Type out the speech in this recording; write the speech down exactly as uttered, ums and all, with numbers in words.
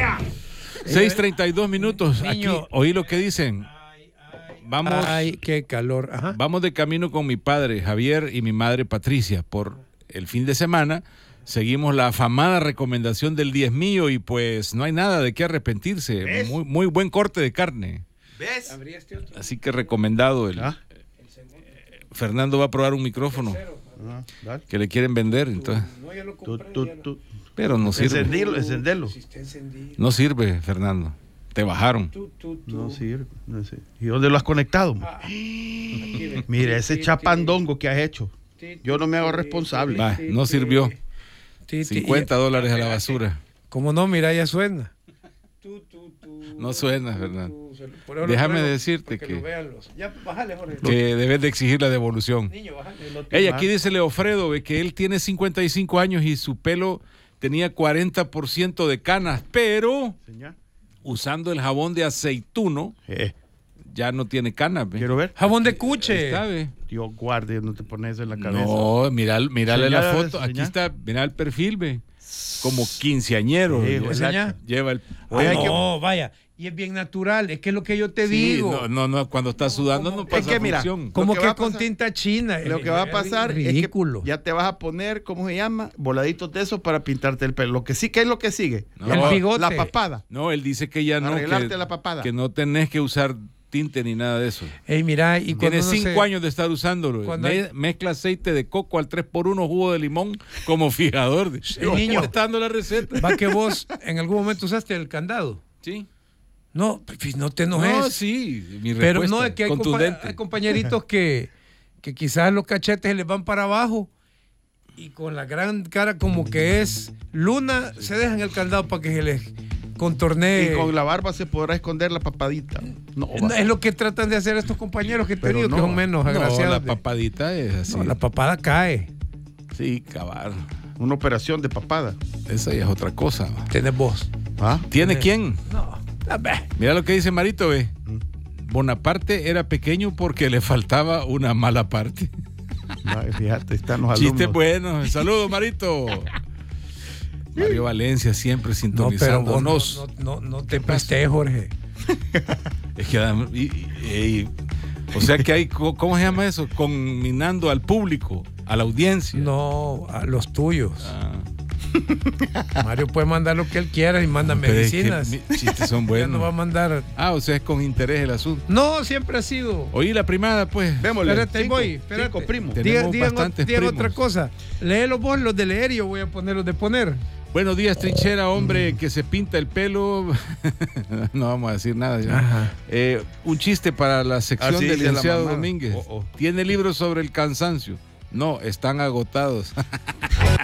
seis treinta y dos minutos. Niño. Aquí, oí lo que dicen. Vamos, Ay, qué calor. Ajá. vamos de camino con mi padre Javier y mi madre Patricia por el fin de semana. Seguimos la afamada recomendación del diezmillo y pues no hay nada de qué arrepentirse. Muy, muy buen corte de carne. ¿Ves? Así que recomendado. El, ¿Ah? Fernando va a probar un micrófono Ah, dale. que le quieren vender, entonces, No, ya lo Tú, compré. tú, ya lo- tú. pero no sirve. Encendilo, encendelo. Si está encendido. No sirve, Fernando. Te bajaron. Tú, tú, tú. No sirve, no sirve. ¿Y dónde lo has conectado? Ah, aquí ve. Mira, ese Ti, chapandongo que has hecho. ti, ti, Yo no me hago ti, responsable. ti, Va, ti, no ti, sirvió. ti, ti, cincuenta dólares a la basura. Como no, mira, ya suena. Tú, tú, tú, No suena, tú, Fernando. tú, se lo- por eso lo Déjame traigo, decirte para que- lo vean los- Ya, bájale, Jorge. Que debes de exigir la devolución. Niño, bájale. Lo Ey, tuyo. aquí dice Leofredo ve que él tiene cincuenta y cinco años y su pelo tenía cuarenta por ciento de canas, pero Señal. usando el jabón de aceituno Eh, ya no tiene canas. ¿ve? quiero ver. Jabón de Ahí cuche. está, ¿ve? Dios guarde, no te pones eso en la cabeza. No, mira, mírale la Señala, foto. Aquí señala. está, mira el perfil, ve. Como quinceañero. Sí, ve. güey. Enseña. Lleva el. Oye, Ah, hay que- no, vaya. Y es bien natural. Es que es lo que yo te Sí, digo. no, no, no, cuando está sudando no Es pasa que mira, función. Como Lo que, que va a con pasar- tinta china. Lo que va a pasar es ridículo. que ya te vas a poner, ¿cómo se llama? Voladitos de esos para pintarte el pelo. Lo que sí, ¿qué es lo que sigue? No. El bigote. La papada. No, él dice que ya no. Arreglarte Que, la papada. que no tenés que usar tinte ni nada de eso. Ey, mira, y cuando Tiene uno cinco se- años de estar usándolo. cuando Me- hay- Mezcla aceite de coco al tres por uno, jugo de limón como fijador. De... El niño. Te está dando la receta. Va que vos en algún momento usaste el candado. Sí. No, pues no te enojes. No, sí. Mi Pero respuesta, no, es que hay, compa- contundente. hay compañeritos que, que quizás los cachetes les van para abajo y con la gran cara como que es luna, se dejan el candado para que se les contornee. Y con la barba se podrá esconder la papadita. No, No, va. es lo que tratan de hacer estos compañeros que te Pero digo no, que son menos No, agraciados. la de- papadita es así. No, la papada cae. Sí, cabal. Una operación de papada. Esa ya es otra cosa. va. Tenés vos. ¿Ah? ¿Tiene Tiene- quién? No. a ver. Mira lo que dice Marito, ve. Mm. Bonaparte era pequeño porque le faltaba una mala parte. Ay, fíjate, están los Chiste alumnos. bueno. Saludos, Marito. Mario Valencia siempre No, pero sintonizándonos. vos no, no, no, no te presté, Jorge. Es que adam- y- y- y- o sea que hay, co- ¿cómo se llama eso? Conminando al público, a la audiencia. No, a los tuyos. Ah, Mario puede mandar lo que él quiera y manda pero es que medicinas. mi- chistes son Ya no va a buenos. mandar. Ah, o sea, es con interés el asunto. No, siempre ha sido. Oí la primada, pues. Vémosle. Espérate, ahí Cinco, voy. Espérate. cinco primos. Tenemos Digan, digan, bastantes digan primos. otra cosa. Léelo vos los de leer y yo voy a poner los de poner. Buenos días, Trinchera, hombre que se pinta el pelo. No vamos a decir nada ya. Ajá. Eh, un chiste para la sección Así del dice la licenciado mamá. Domínguez. Oh, oh. ¿Tiene libros sobre el cansancio? No, están agotados.